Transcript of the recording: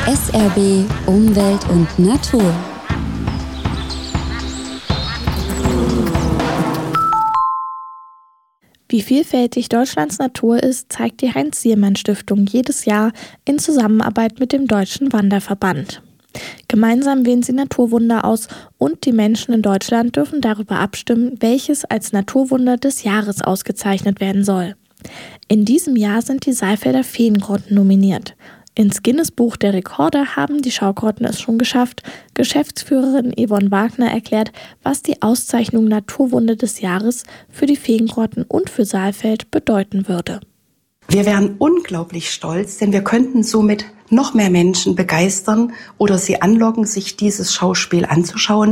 SRB Umwelt und Natur. Wie vielfältig Deutschlands Natur ist, zeigt die Heinz-Sielmann-Stiftung jedes Jahr in Zusammenarbeit mit dem Deutschen Wanderverband. Gemeinsam wählen sie Naturwunder aus und die Menschen in Deutschland dürfen darüber abstimmen, welches als Naturwunder des Jahres ausgezeichnet werden soll. In diesem Jahr sind die Saalfelder Feengrotten nominiert. Ins Guinness-Buch der Rekorde haben die Schaugrotten es schon geschafft. Geschäftsführerin Yvonne Wagner erklärt, was die Auszeichnung Naturwunder des Jahres für die Feengrotten und für Saalfeld bedeuten würde. Wir wären unglaublich stolz, denn wir könnten somit noch mehr Menschen begeistern oder sie anlocken, sich dieses Schauspiel anzuschauen.